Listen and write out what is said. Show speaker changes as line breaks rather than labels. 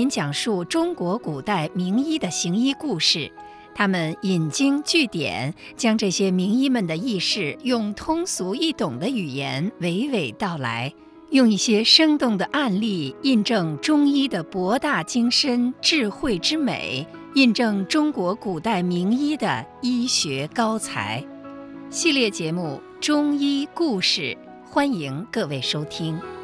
您讲述中国古代名医的行医故事，他们引经据典，将这些名医们的轶事用通俗易懂的语言娓娓道来，用一些生动的案例印证中医的博大精深、智慧之美，印证中国古代名医的医学高才。系列节目《中医故事》，欢迎各位收听。